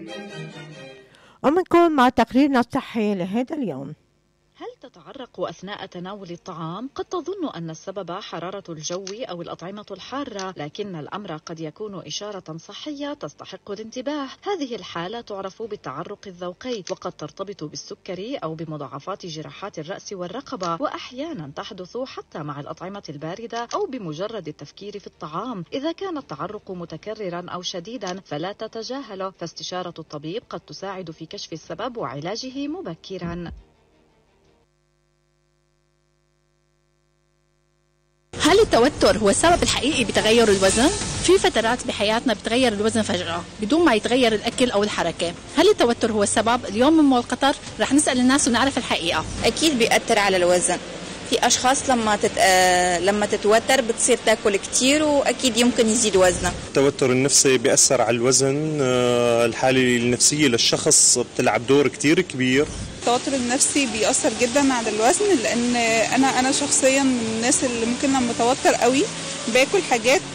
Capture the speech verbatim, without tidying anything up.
ومنكم مع تقريرنا الصحي لهذا اليوم. هل تتعرق أثناء تناول الطعام؟ قد تظن أن السبب حرارة الجو أو الأطعمة الحارة، لكن الأمر قد يكون إشارة صحية تستحق الانتباه. هذه الحالة تعرف بالتعرق الذوقي، وقد ترتبط بالسكري أو بمضاعفات جراحات الرأس والرقبة، وأحيانا تحدث حتى مع الأطعمة الباردة أو بمجرد التفكير في الطعام. إذا كان التعرق متكررا أو شديدا فلا تتجاهله، فاستشارة الطبيب قد تساعد في كشف السبب وعلاجه مبكرا. هل التوتر هو السبب الحقيقي بتغير الوزن؟ في فترات بحياتنا بتغير الوزن فجأة بدون ما يتغير الأكل أو الحركة. هل التوتر هو السبب؟ اليوم من مول قطر رح نسأل الناس ونعرف الحقيقة. أكيد بيأثر على الوزن. في أشخاص لما تت... آه... لما تتوتر بتصير تاكل كتير وأكيد يمكن يزيد وزنها. التوتر النفسي بيأثر على الوزن، آه... الحالة النفسية للشخص بتلعب دور كتير كبير. التوتر النفسي بيأثر جدا على الوزن، لأن أنا أنا شخصيا من الناس اللي ممكن لما أتوتر قوي باكل حاجات